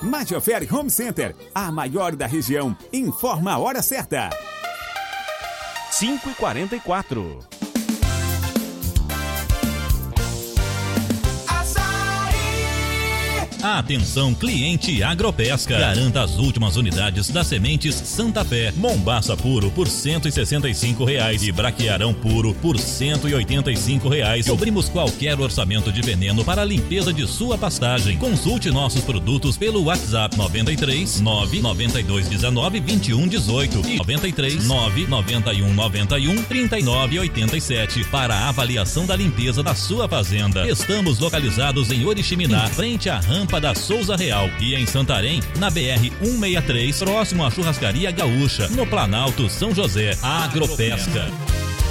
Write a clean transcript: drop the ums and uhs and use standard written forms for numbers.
Majoferi Home Center, a maior da região. Informa a hora certa. 5h44. Atenção, cliente Agropesca. Garanta as últimas unidades das sementes Santa Fé. Mombaça puro por R$165 e braquiarão puro por R$185. Cobrimos qualquer orçamento de veneno para a limpeza de sua pastagem. Consulte nossos produtos pelo WhatsApp 93 992 19 21 18 e 93 991 91 39 87 para a avaliação da limpeza da sua fazenda. Estamos localizados em Oriximiná, frente à rampa da Souza Real, e em Santarém, na BR-163, próximo à Churrascaria Gaúcha, no Planalto São José. Agropesca.